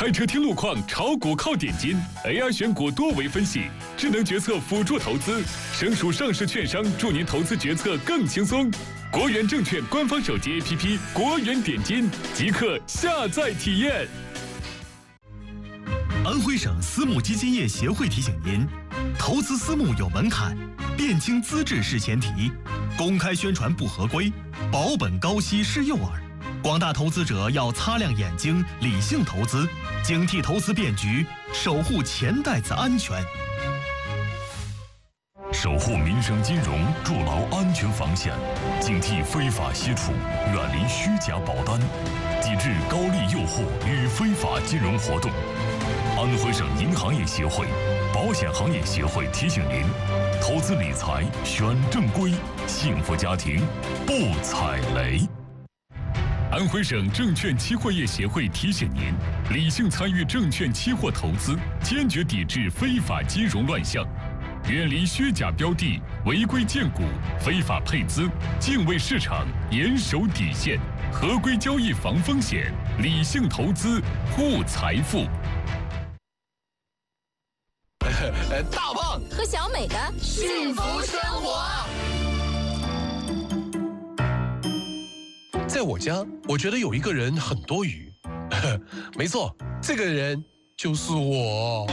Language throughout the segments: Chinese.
开车听路况，炒股靠点金 ，AI 选股多维分析，智能决策辅助投资，省属上市券商助您投资决策更轻松。国元证券官方手机 APP 国元点金，即刻下载体验。 安徽省私募基金业协会提醒您：投资私募有门槛，辨清资质是前提，公开宣传不合规，保本高息是诱饵。广大投资者要擦亮眼睛，理性投资，警惕投资变局，守护钱袋子安全。 守护民生金融，筑牢安全防线，警惕非法吸储，远离虚假保单，抵制高利诱惑与非法金融活动。安徽省银行业协会、保险行业协会提醒您：投资理财选正规，幸福家庭不踩雷。 安徽省证券期货业协会提醒您：理性参与证券期货投资，坚决抵制非法金融乱象，远离虚假标的、违规荐股、非法配资，敬畏市场，严守底线，合规交易防风险，理性投资护财富。 大胖和小美的幸福生活。在我家，我觉得有一个人很多余。没错，这个人就是我。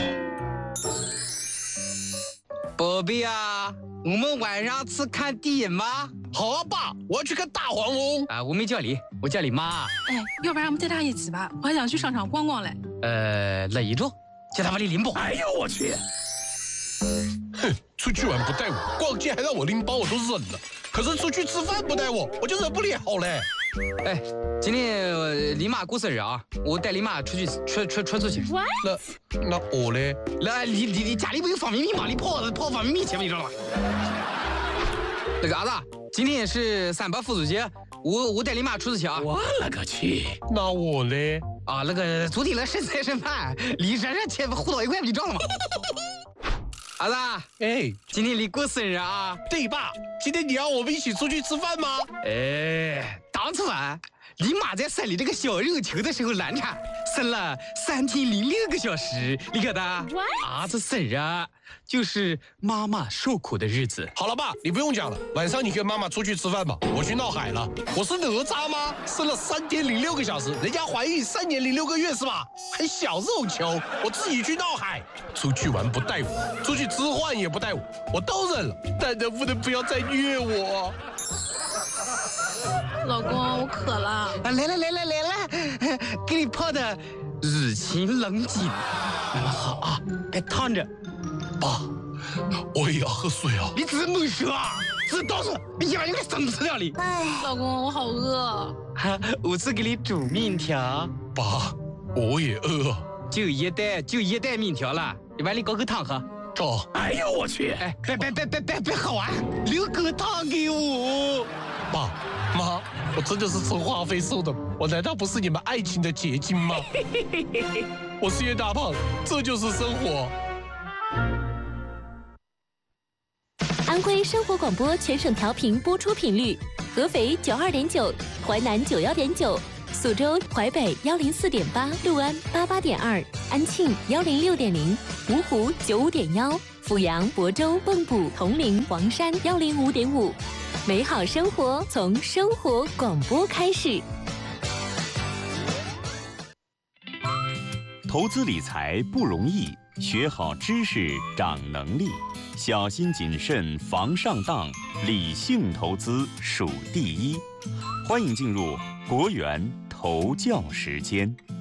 宝贝啊，我们晚上去看电影吗？ 好啊，爸，我要去看大黄蜂。 啊，我没叫你，我叫你妈。 哎，要不然我们带他一起吧，我还想去商场逛逛嘞。 累着，叫他把你拎包。 哎呦我去！哼，出去玩不带我，逛街还让我拎包，我都忍了。可是出去吃饭不带我，我就忍不了嘞。 哎，今天李妈过生日啊，我带李妈出去出去。 那我嘞？ 那你家里不有方便面吗？你跑方便面去，你知道吗？那个儿子，今天是3八妇孺节，我带李妈出去啊。 我勒个去！那我嘞？ 啊，那个昨天的剩菜剩饭，李珊珊钱糊到一块，你知道吗？儿子， 哎， 今天你过生日啊？ 对爸，今天你要我们一起出去吃饭吗？ 哎，当初啊，你妈在生你这个小肉球的时候难产，生了3天06个小时，你晓得？儿子生日啊，就是妈妈受苦的日子。 好了爸，你不用讲了，晚上你跟妈妈出去吃饭吧，我去闹海了。我是哪吒吗？生了3天06个小时，人家怀孕3年06个月是吧？还小肉球，我自己去闹海。出去玩不带我，出去吃饭也不带我，我都忍了，但能不能不要再虐我？ 老公，我渴了。 啊，来，给你泡的日清冷饮，慢慢喝啊，别烫着。 爸，我也要喝水啊！ 你这么说啊？这倒是，你把你给生死了你。 老公，我好饿。 我去给你煮面条。 爸，我也饿。 就一袋面条了，你碗里搞口汤喝。 走。哎呦我去！ 哎，别喝完，留口汤给我。 爸妈，我真的是吃话费瘦的，我难道不是你们爱情的结晶吗？我是叶大胖，这就是生活。 安徽生活广播全省调频播出频率：合肥92.9，淮南91.9。苏州、淮北104.8，六安88.2，安庆106.0，芜湖95.1，阜阳、亳州、蚌埠、铜陵、黄山105.5。美好生活从生活广播开始。 投资理财不容易，学好知识长能力，小心谨慎防上当，理性投资属第一。欢迎进入国元投教时间。